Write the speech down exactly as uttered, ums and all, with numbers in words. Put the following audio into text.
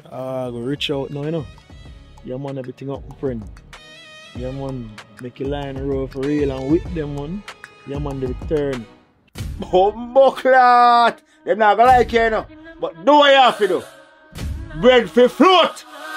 Uh, go reach out now, you know. Yeah, man, everything up, my friend. Yeah, man, make your line roll for real and with them, man. Yeah, man, the return. Bumbleclot! Them not gonna like you, you know. But do what you have to do. Bread for float!